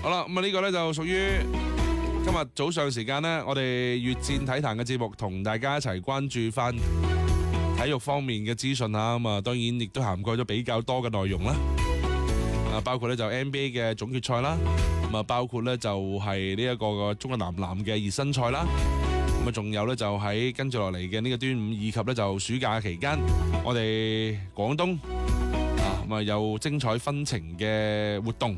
好啦，咁啊呢個咧就屬於今日早上時間呢，我哋越戰體壇嘅節目，同大家一齊關注翻體育方面嘅資訊啊。咁啊，當然亦都涵蓋咗比較多嘅內容啦。包括咧就 NBA 嘅總決賽啦，咁啊包括咧就係呢一個中國男籃嘅熱身賽啦。咁啊，仲有咧就喺跟住落嚟嘅呢個端午，以及咧就暑假期間，我哋廣東咁啊有精彩紛呈嘅活動。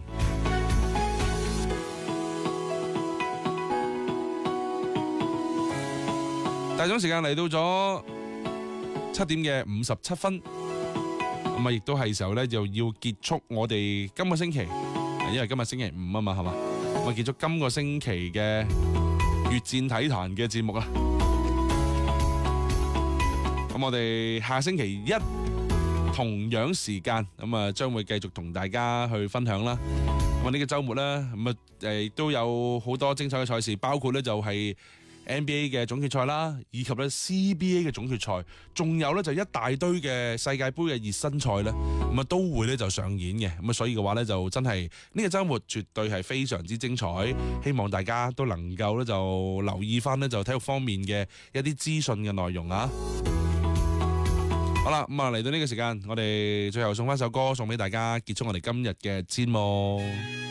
大鐘時間嚟到咗7點嘅57分，咁啊亦都係時候咧就要結束我哋今個星期，因為今日星期5啊嘛，係嘛，咁啊結束今個星期嘅越戰體壇嘅節目啦。咁我哋下星期一同樣時間，咁啊將會繼續同大家去分享啦。咁啊呢個周末咧，咁啊亦都有好多精彩嘅賽事，包括咧就係NBA 嘅總決賽啦，以及咧 CBA 嘅總決賽，仲有咧就一大堆嘅世界杯嘅熱身賽咧，咁啊都會咧就上演嘅，咁啊所以嘅話咧就真係呢個周末絕對係非常之精彩，希望大家都能夠咧就留意翻咧就體育方面嘅一啲資訊嘅內容啊。好啦，咁啊嚟到呢個時間，我哋最後送翻首歌送俾大家，結束我哋今日嘅節目。